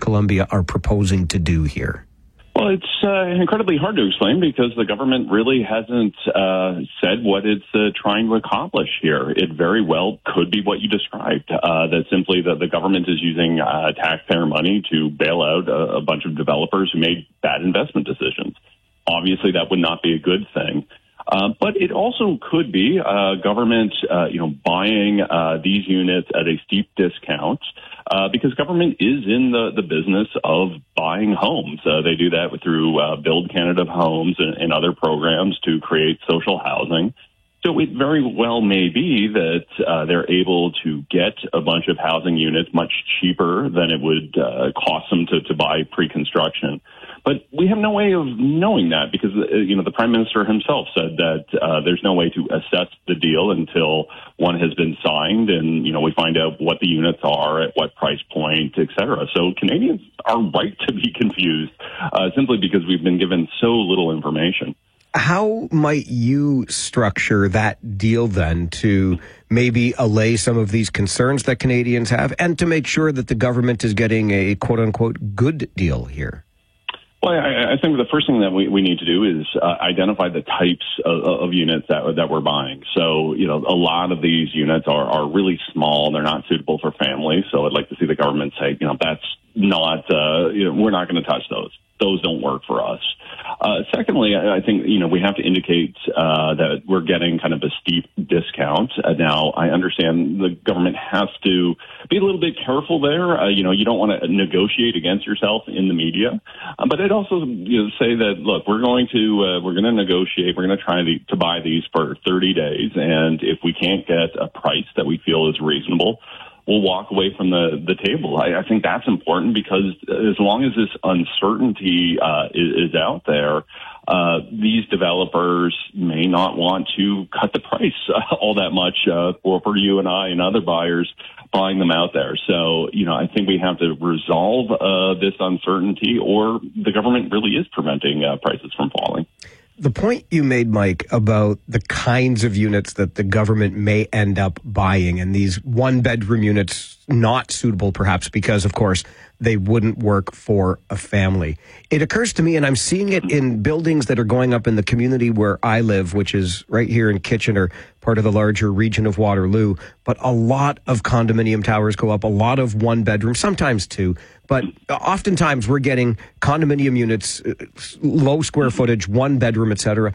Columbia are proposing to do here? Well, it's incredibly hard to explain because the government really hasn't said what it's trying to accomplish here. It very well could be what you described, that simply that the government is using taxpayer money to bail out a bunch of developers who made bad investment decisions. Obviously, that would not be a good thing. But it also could be government, buying these units at a steep discount because government is in the business of buying homes. They do that through Build Canada Homes and other programs to create social housing. So it very well may be that they're able to get a bunch of housing units much cheaper than it would cost them to buy pre-construction. But we have no way of knowing that because, the Prime Minister himself said that there's no way to assess the deal until one has been signed and, we find out what the units are, at what price point, et cetera. So Canadians are right to be confused simply because we've been given so little information. How might you structure that deal then to maybe allay some of these concerns that Canadians have and to make sure that the government is getting a quote-unquote good deal here? Well, I think the first thing that we need to do is identify the types of units that we're buying. So, a lot of these units are really small. They're not suitable for families. So I'd like to see the government say, that's not, we're not going to touch those. Those don't work for us. Secondly, I think, we have to indicate that we're getting kind of a steep discount. Now, I understand the government has to be a little bit careful there. You don't want to negotiate against yourself in the media. But I'd also say that, look, we're going to negotiate. We're going to try to buy these for 30 days. And if we can't get a price that we feel is reasonable, we'll walk away from the table. I think that's important because as long as this uncertainty is out there, these developers may not want to cut the price all that much for you and I and other buyers buying them out there. So, I think we have to resolve this uncertainty or the government really is preventing prices from falling. The point you made, Mike, about the kinds of units that the government may end up buying and these one-bedroom units not suitable perhaps because, of course, they wouldn't work for a family. It occurs to me, and I'm seeing it in buildings that are going up in the community where I live, which is right here in Kitchener, part of the larger region of Waterloo, but a lot of condominium towers go up, a lot of one-bedroom, sometimes two, but oftentimes we're getting condominium units, low square footage, one bedroom, et cetera.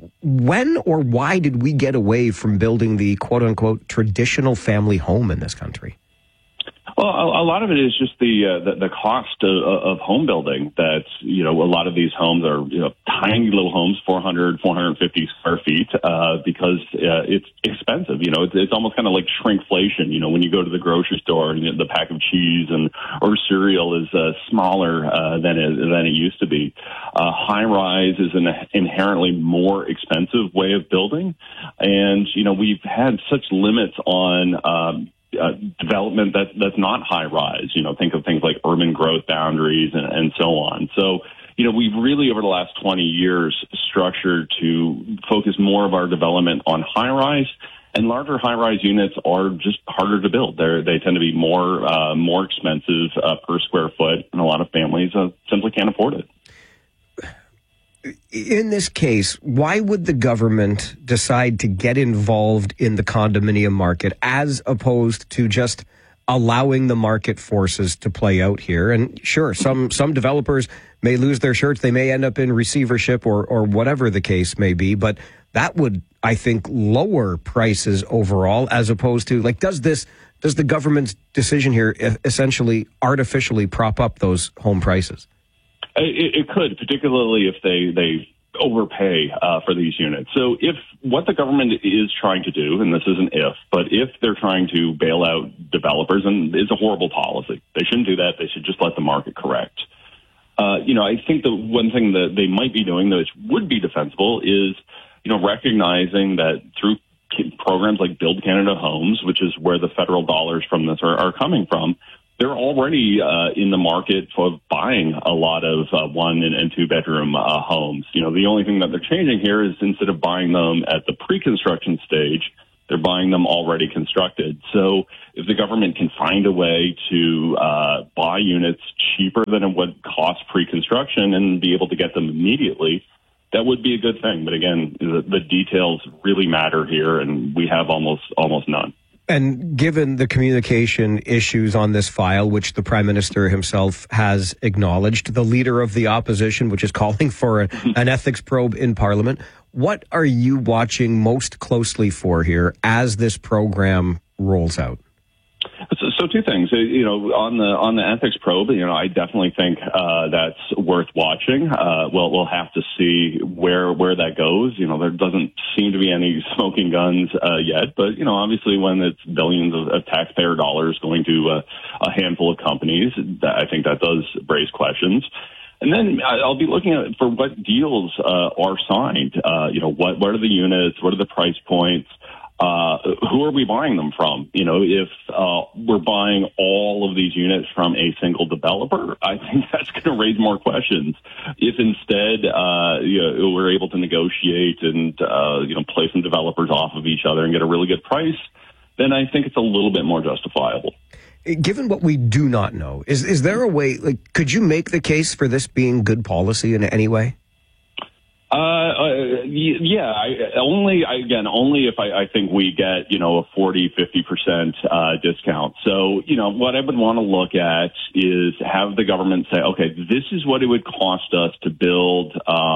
When or why did we get away from building the quote-unquote traditional family home in this country? Well, a lot of it is just the cost of home building. That a lot of these homes are tiny little homes, 400, 450 square feet, because it's expensive. It's almost kind of like shrinkflation. When you go to the grocery store and the pack of cheese or cereal is smaller than it used to be. High rise is an inherently more expensive way of building, and we've had such limits on development that's not high rise. Think of things like urban growth boundaries and so on. So, we've really over the last 20 years structured to focus more of our development on high rise, and larger high rise units are just harder to build. They tend to be more expensive per square foot, and a lot of families simply can't afford it. In this case, why would the government decide to get involved in the condominium market as opposed to just allowing the market forces to play out here? And sure, some developers may lose their shirts. They may end up in receivership or whatever the case may be. But that would, I think, lower prices overall as opposed to does the government's decision here essentially artificially prop up those home prices? It could, particularly if they overpay for these units. So if what the government is trying to do, and this is an if, but if they're trying to bail out developers, and it's a horrible policy, they shouldn't do that. They should just let the market correct. I think the one thing that they might be doing that would be defensible is, recognizing that through programs like Build Canada Homes, which is where the federal dollars from this are coming from, they're already in the market for buying a lot of one and two bedroom homes. The only thing that they're changing here is instead of buying them at the pre-construction stage, They're buying them already constructed. So if the government can find a way to buy units cheaper than it would cost pre-construction and be able to get them immediately, that would be a good thing. But again, the details really matter here, and we have almost none. And given the communication issues on this file, which the Prime Minister himself has acknowledged, the leader of the opposition, which is calling for an ethics probe in Parliament, what are you watching most closely for here as this program rolls out? So two things. On the ethics probe, I definitely think that's worth watching. We'll have to see where that goes. There doesn't seem to be any smoking guns yet, but obviously when it's billions of taxpayer dollars going to a handful of companies, I think that does raise questions. And then I'll be looking at for what deals are signed. What are the units? What are the price points? Who are we buying them from? If we're buying all of these units from a single developer, I think that's going to raise more questions. If instead, we're able to negotiate and, play some developers off of each other and get a really good price, then I think it's a little bit more justifiable. Given what we do not know, is there a way, could you make the case for this being good policy in any way? Only if I think we get, a 40-50% discount. So, what I would want to look at is have the government say, okay, this is what it would cost us to build,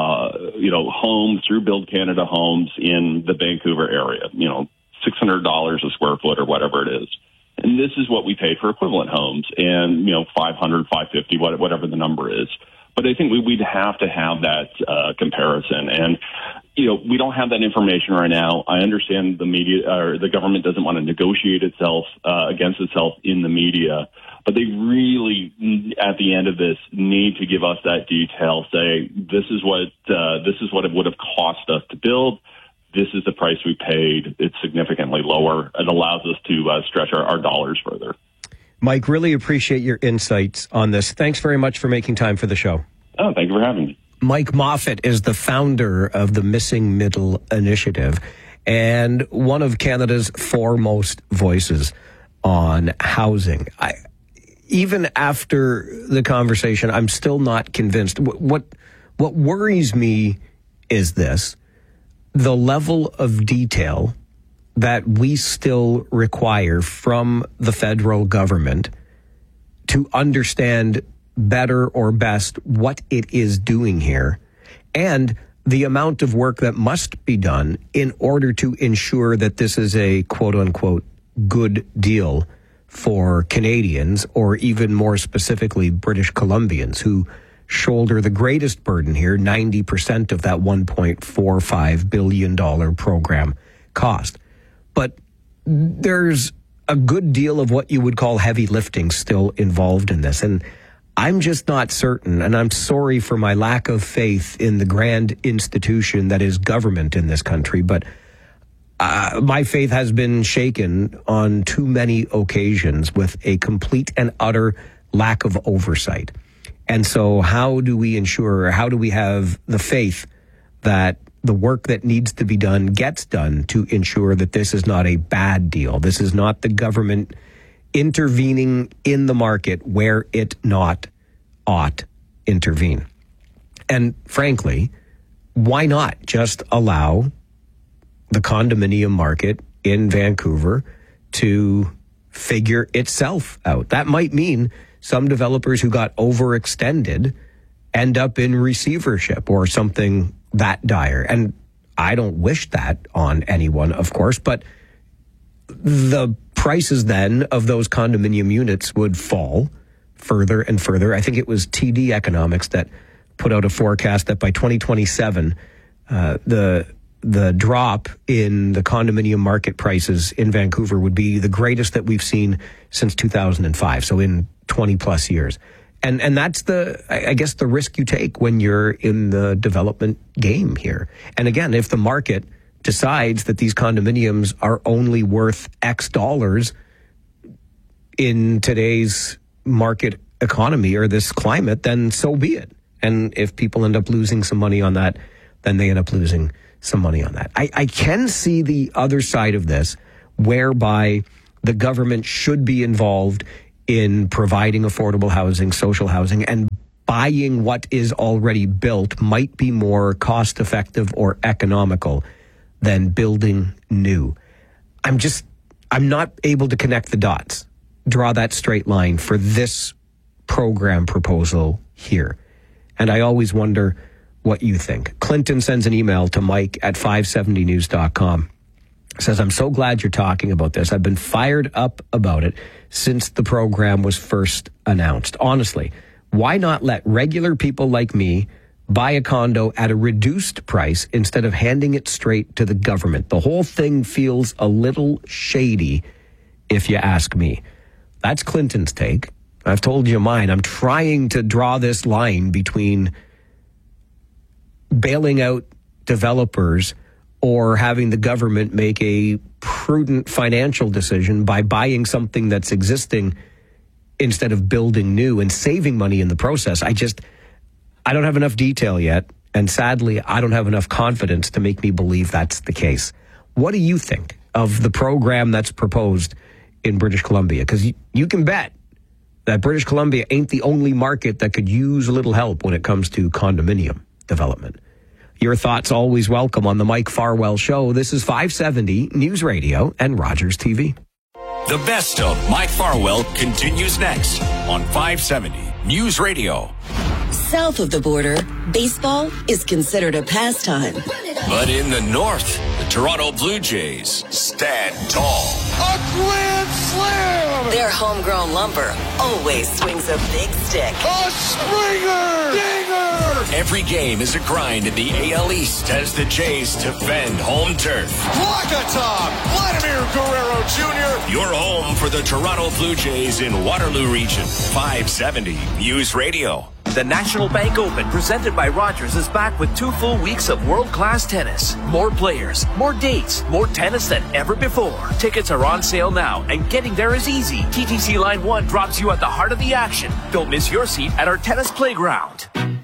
homes through Build Canada Homes in the Vancouver area, $600 a square foot or whatever it is. And this is what we pay for equivalent homes and, $500, $550, whatever the number is. But I think we'd have to have that comparison. And, we don't have that information right now. I understand the media or the government doesn't want to negotiate itself against itself in the media. But they really, at the end of this, need to give us that detail, say, this is what it would have cost us to build. This is the price we paid. It's significantly lower. It allows us to stretch our dollars further. Mike, really appreciate your insights on this. Thanks very much for making time for the show. Oh, thank you for having me. Mike Moffat is the founder of the Missing Middle Initiative and one of Canada's foremost voices on housing. Even after the conversation, I'm still not convinced. What worries me is this: the level of detail that we still require from the federal government to understand better or best what it is doing here, and the amount of work that must be done in order to ensure that this is a quote-unquote good deal for Canadians, or even more specifically British Columbians, who shoulder the greatest burden here, 90% of that $1.45 billion program cost. But there's a good deal of what you would call heavy lifting still involved in this. And I'm just not certain, and I'm sorry for my lack of faith in the grand institution that is government in this country, but my faith has been shaken on too many occasions with a complete and utter lack of oversight. And so how do we ensure, or how do we have the faith that the work that needs to be done gets done to ensure that this is not a bad deal? This is not the government intervening in the market where it not ought intervene. And frankly, why not just allow the condominium market in Vancouver to figure itself out? That might mean some developers who got overextended end up in receivership or something that dire. And I don't wish that on anyone, of course, but the prices then of those condominium units would fall further and further. I think it was TD Economics that put out a forecast that by 2027, the drop in the condominium market prices in Vancouver would be the greatest that we've seen since 2005. So in 20 plus years. And that's I guess the risk you take when you're in the development game here. And again, if the market decides that these condominiums are only worth X dollars in today's market economy or this climate, then so be it. And if people end up losing some money on that, then they end up losing some money on that. I can see the other side of this, whereby the government should be involved in providing affordable housing, social housing, and buying what is already built might be more cost effective or economical than building new. I'm not able to connect the dots, draw that straight line for this program proposal here. And I always wonder what you think. Clinton sends an email to Mike at 570news.com. Says, I'm so glad you're talking about this. I've been fired up about it since the program was first announced. Honestly, why not let regular people like me buy a condo at a reduced price instead of handing it straight to the government? The whole thing feels a little shady, if you ask me. That's Clinton's take. I've told you mine. I'm trying to draw this line between bailing out developers or having the government make a prudent financial decision by buying something that's existing instead of building new and saving money in the process. I don't have enough detail yet, and sadly, I don't have enough confidence to make me believe that's the case. What do you think of the program that's proposed in British Columbia? Because you can bet that British Columbia ain't the only market that could use a little help when it comes to condominium development. Your thoughts always welcome on the Mike Farwell Show. This is 570 News Radio and Rogers TV. The best of Mike Farwell continues next on 570 News Radio. South of the border, baseball is considered a pastime. But in the north, the Toronto Blue Jays stand tall. A grand slam! Their homegrown lumber always swings a big stick. A Springer! Dinger! Every game is a grind in the AL East as the Jays defend home turf. Wakatop! Vladimir Guerrero Jr. Your home for the Toronto Blue Jays in Waterloo Region. 570 News Radio. The National Bank Open, presented by Rogers, is back with 2 full weeks of world-class tennis. More players, more dates, more tennis than ever before. Tickets are on sale now, and getting there is easy. TTC Line 1 drops you at the heart of the action. Don't miss your seat at our tennis playground.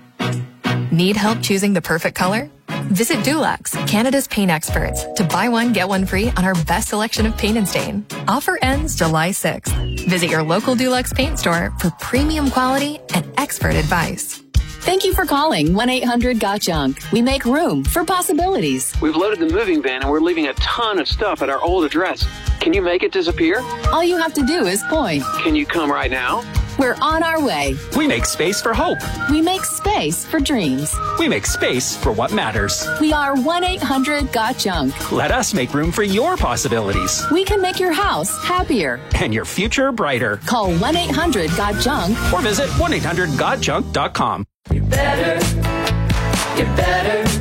Need help choosing the perfect color? Visit Dulux, Canada's paint experts, to buy one, get one free on our best selection of paint and stain. Offer ends July 6th. Visit your local Dulux paint store for premium quality and expert advice. Thank you for calling 1-800-GOT-JUNK. We make room for possibilities. We've loaded the moving van and we're leaving a ton of stuff at our old address. Can you make it disappear? All you have to do is point. Can you come right now? We're on our way. We make space for hope. We make space for dreams. We make space for what matters. We are 1-800-GOT-JUNK. Let us make room for your possibilities. We can make your house happier. And your future brighter. Call 1-800-GOT-JUNK. Or visit 1-800-GOT-JUNK.com. You're better. You're better.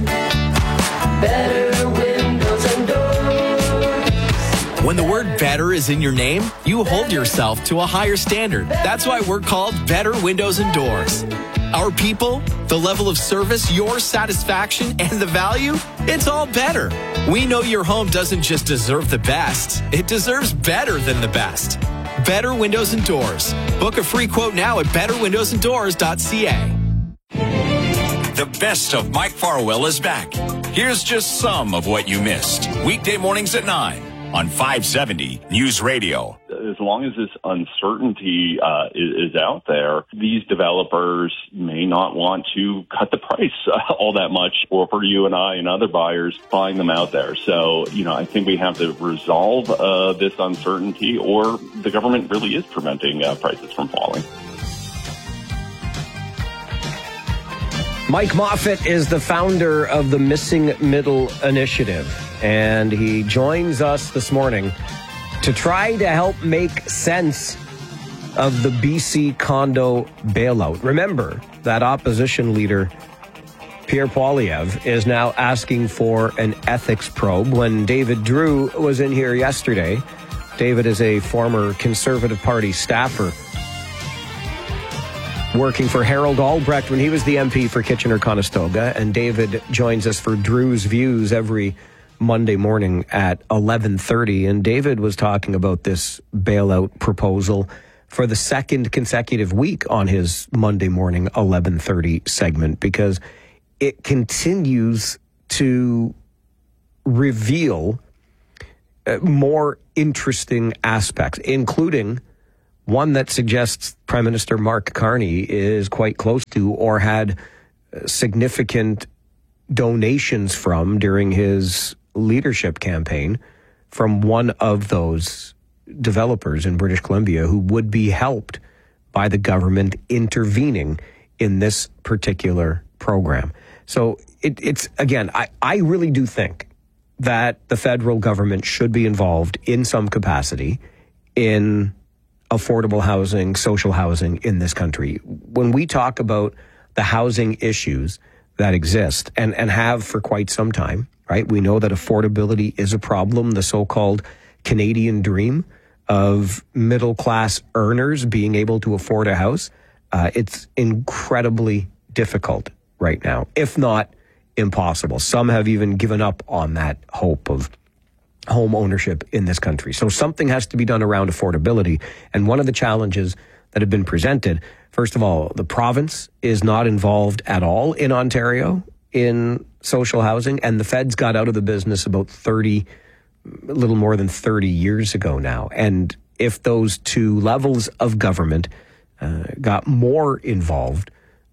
Better windows and doors. When the word better is in your name, you hold yourself to a higher standard. That's why we're called Better Windows and Doors. Our people, the level of service, your satisfaction, and the value, it's all better. We know your home doesn't just deserve the best, it deserves better than the best. Better Windows and Doors. Book a free quote now at betterwindowsanddoors.ca. The best of Mike Farwell is back. Here's just some of what you missed. Weekday mornings at 9 on 570 News Radio. As long as this uncertainty is out there, these developers may not want to cut the price all that much for you and I and other buyers buying them out there. So, I think we have to resolve this uncertainty, or the government really is preventing prices from falling. Mike Moffat is the founder of the Missing Middle Initiative, and he joins us this morning to try to help make sense of the BC condo bailout. Remember that opposition leader Pierre Poilievre is now asking for an ethics probe. When David Drew was in here yesterday, David is a former Conservative Party staffer working for Harold Albrecht when he was the MP for Kitchener-Conestoga, and David joins us for Drew's Views every Monday morning at 11:30. And David was talking about this bailout proposal for the second consecutive week on his Monday morning 11:30 segment, because it continues to reveal more interesting aspects, including one that suggests Prime Minister Mark Carney is quite close to or had significant donations from during his leadership campaign from one of those developers in British Columbia who would be helped by the government intervening in this particular program. So it's again, I really do think that the federal government should be involved in some capacity in affordable housing, social housing in this country. When we talk about the housing issues that exist and have for quite some time, right? We know that affordability is a problem, the so-called Canadian dream of middle-class earners being able to afford a house. It's incredibly difficult right now, if not impossible. Some have even given up on that hope of home ownership in this country. So something has to be done around affordability. And one of the challenges that have been presented, first of all, the province is not involved at all in Ontario in social housing, and the feds got out of the business about a little more than 30 years ago now. And if those two levels of government got more involved,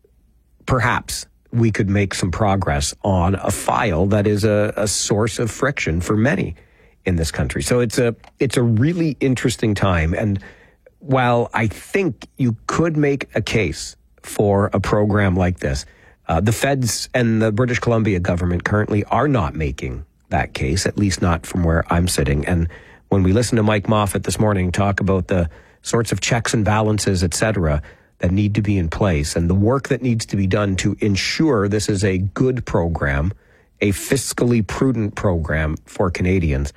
perhaps we could make some progress on a file that is a source of friction for many in this country. So it's a really interesting time. And while I think you could make a case for a program like this, the feds and the British Columbia government currently are not making that case, at least not from where I'm sitting. And when we listen to Mike Moffat this morning talk about the sorts of checks and balances, et cetera, that need to be in place and the work that needs to be done to ensure this is a good program, a fiscally prudent program for Canadians,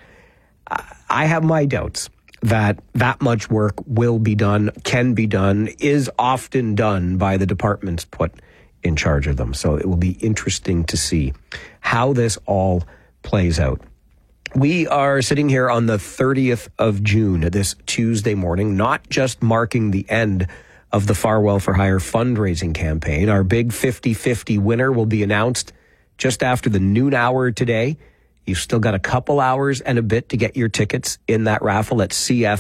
I have my doubts that much work will be done, can be done, is often done by the departments put in charge of them. So it will be interesting to see how this all plays out. We are sitting here on the 30th of June, this Tuesday morning, not just marking the end of the Farwell for Hire fundraising campaign. Our big 50-50 winner will be announced just after the noon hour today. You've still got a couple hours and a bit to get your tickets in that raffle at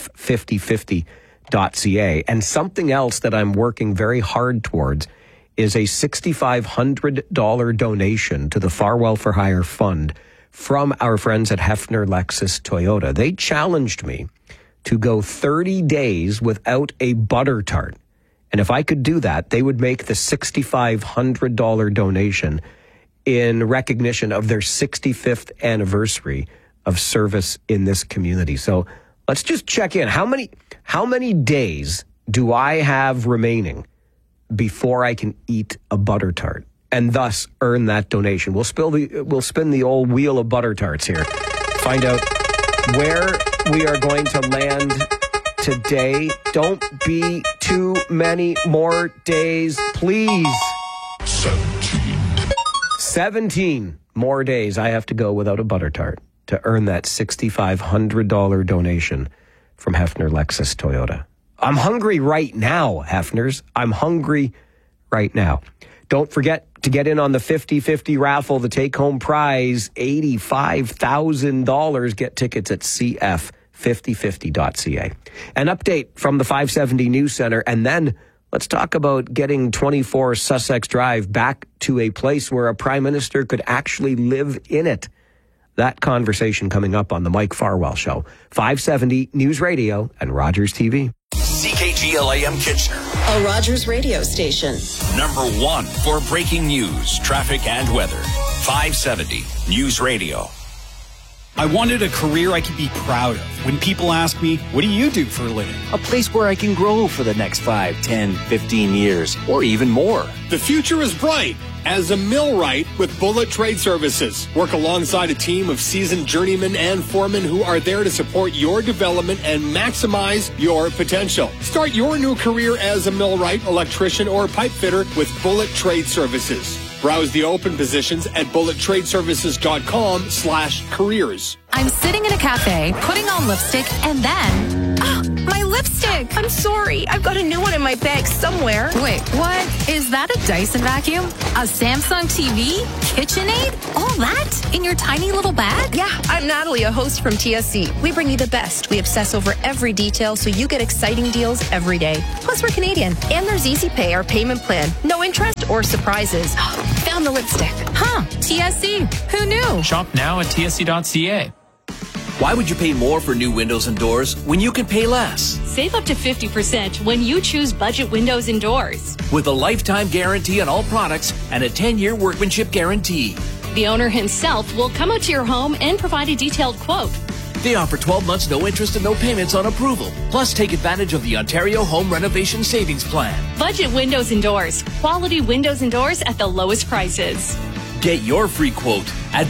cf5050.ca. And something else that I'm working very hard towards is a $6,500 donation to the Farwell for Hire Fund from our friends at Hefner Lexus Toyota. They challenged me to go 30 days without a butter tart. And if I could do that, they would make the $6,500 donation in recognition of their 65th anniversary of service in this community. So let's just check in. How many days do I have remaining before I can eat a butter tart and thus earn that donation? We'll spin the old wheel of butter tarts here. Find out where we are going to land today. Don't be too many more days, please. 17 more days I have to go without a butter tart to earn that $6,500 donation from Hefner Lexus Toyota. I'm hungry right now, Hefners. I'm hungry right now. Don't forget to get in on the 50-50 raffle. The take-home prize, $85,000. Get tickets at cf5050.ca. An update from the 570 News Center, and then let's talk about getting 24 Sussex Drive back to a place where a prime minister could actually live in it. That conversation coming up on the Mike Farwell Show. 570 News Radio and Rogers TV. CKGLAM Kitchener, a Rogers radio station. number one for breaking news, traffic, and weather. 570 News Radio. I wanted a career I could be proud of. When people ask me, what do you do for a living? A place where I can grow for the next 5, 10, 15 years, or even more. The future is bright as a millwright with Bullet Trade Services. Work alongside a team of seasoned journeymen and foremen who are there to support your development and maximize your potential. Start your new career as a millwright, electrician, or pipe fitter with Bullet Trade Services. Browse the open positions at bullettradeservices.com/careers. I'm sitting in a cafe, putting on lipstick, and then, my lipstick. I'm sorry. I've got a new one in my bag somewhere. Wait, what? Is that a Dyson vacuum? A Samsung TV? KitchenAid? All that in your tiny little bag? Yeah, I'm Natalie, a host from TSC. We bring you the best. We obsess over every detail so you get exciting deals every day. Plus, we're Canadian. And there's Easy Pay, our payment plan. No interest or surprises. Found the lipstick. Huh, TSC. Who knew? Shop now at tsc.ca. Why would you pay more for new windows and doors when you can pay less? Save up to 50% when you choose Budget Windows and Doors. With a lifetime guarantee on all products and a 10-year workmanship guarantee. The owner himself will come out to your home and provide a detailed quote. They offer 12 months no interest and no payments on approval. Plus, take advantage of the Ontario Home Renovation Savings Plan. Budget Windows and Doors. Quality windows and doors at the lowest prices. Get your free quote at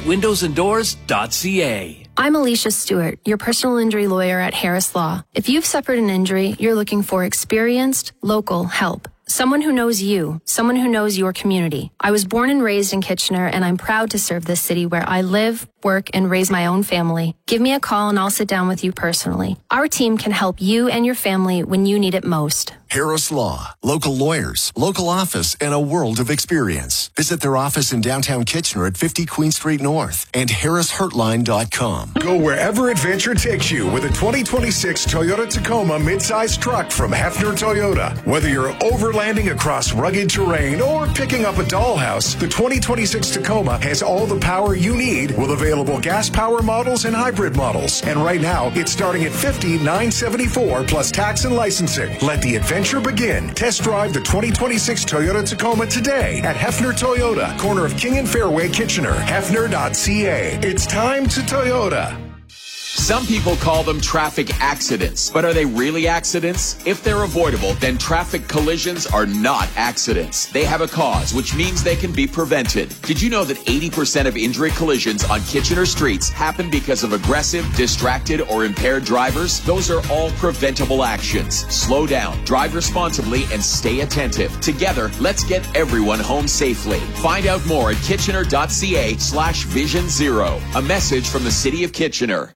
budgetwindowsanddoors.ca. I'm Alicia Stewart, your personal injury lawyer at Harris Law. If you've suffered an injury, you're looking for experienced, local help. Someone who knows you, someone who knows your community. I was born and raised in Kitchener, and I'm proud to serve this city where I live, work, and raise my own family. Give me a call and I'll sit down with you personally. Our team can help you and your family when you need it most. Harris Law, local lawyers, local office, and a world of experience. Visit their office in downtown Kitchener at 50 Queen Street North and harrishurtline.com. Go wherever adventure takes you with a 2026 Toyota Tacoma midsize truck from Hefner Toyota. Whether you're overlanding across rugged terrain or picking up a dollhouse, the 2026 Tacoma has all the power you need with available gas power models and hybrid models. And right now, it's starting at $50,974 plus tax and licensing. Let the adventure begin. Test drive the 2026 Toyota Tacoma today at Hefner Toyota, corner of King and Fairway, Kitchener. Hefner.ca. It's time to Toyota. Some people call them traffic accidents, but are they really accidents? If they're avoidable, then traffic collisions are not accidents. They have a cause, which means they can be prevented. Did you know that 80% of injury collisions on Kitchener streets happen because of aggressive, distracted, or impaired drivers? Those are all preventable actions. Slow down, drive responsibly, and stay attentive. Together, let's get everyone home safely. Find out more at kitchener.ca/Vision Zero. A message from the City of Kitchener.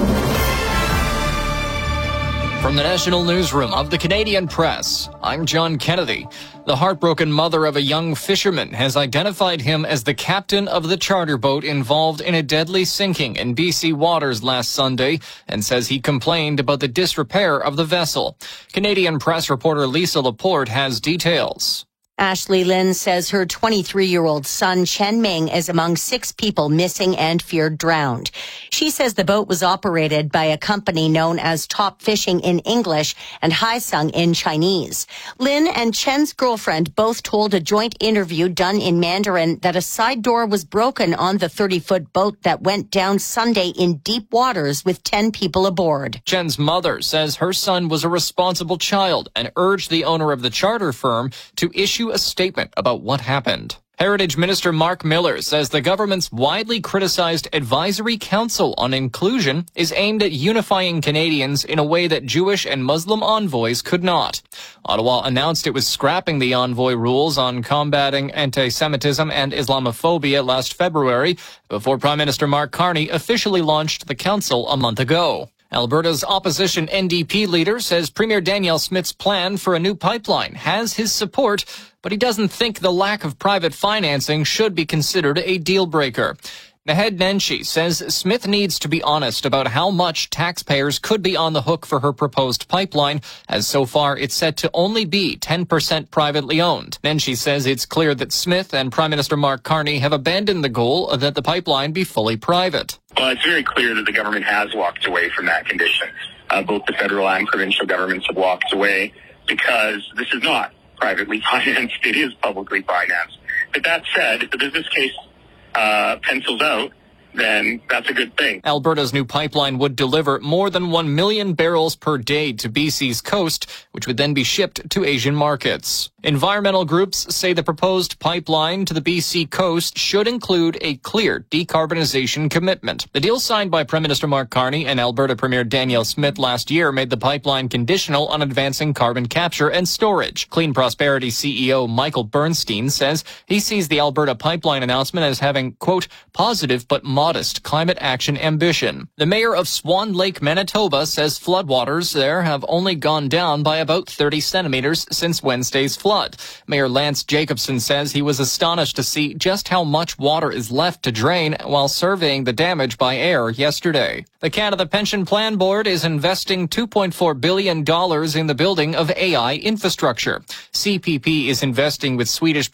From the National Newsroom of the Canadian Press, I'm John Kennedy. The heartbroken mother of a young fisherman has identified him as the captain of the charter boat involved in a deadly sinking in BC waters last Sunday and says he complained about the disrepair of the vessel. Canadian Press reporter Lisa Laporte has details. Ashley Lynn says her 23-year-old son, Chen Ming, is among 6 people missing and feared drowned. She says the boat was operated by a company known as Top Fishing in English and Haisung in Chinese. Lynn and Chen's girlfriend both told a joint interview done in Mandarin that a side door was broken on the 30-foot boat that went down Sunday in deep waters with 10 people aboard. Chen's mother says her son was a responsible child and urged the owner of the charter firm to issue a statement about what happened. Heritage Minister Mark Miller says the government's widely criticized Advisory Council on Inclusion is aimed at unifying Canadians in a way that Jewish and Muslim envoys could not. Ottawa announced it was scrapping the envoy rules on combating anti-Semitism and Islamophobia last February, before Prime Minister Mark Carney officially launched the council a month ago. Alberta's opposition NDP leader says Premier Danielle Smith's plan for a new pipeline has his support, but he doesn't think the lack of private financing should be considered a deal breaker. Naheed Nenshi says Smith needs to be honest about how much taxpayers could be on the hook for her proposed pipeline, as so far it's set to only be 10% privately owned. Nenshi says it's clear that Smith and Prime Minister Mark Carney have abandoned the goal that the pipeline be fully private. Well, it's very clear that the government has walked away from that condition. Both the federal and provincial governments have walked away because this is not privately financed. It is publicly financed. But that said, if the business case pencils out, then that's a good thing. Alberta's new pipeline would deliver more than 1 million barrels per day to BC's coast, which would then be shipped to Asian markets. Environmental groups say the proposed pipeline to the BC coast should include a clear decarbonization commitment. The deal signed by Prime Minister Mark Carney and Alberta Premier Danielle Smith last year made the pipeline conditional on advancing carbon capture and storage. Clean Prosperity CEO Michael Bernstein says he sees the Alberta pipeline announcement as having, quote, positive but modest climate action ambition. The mayor of Swan Lake, Manitoba says floodwaters there have only gone down by about 30 centimeters since Wednesday's flood. Mayor Lance Jacobson says he was astonished to see just how much water is left to drain while surveying the damage by air yesterday. The Canada Pension Plan Board is investing $2.4 billion in the building of AI infrastructure. CPP is investing with Swedish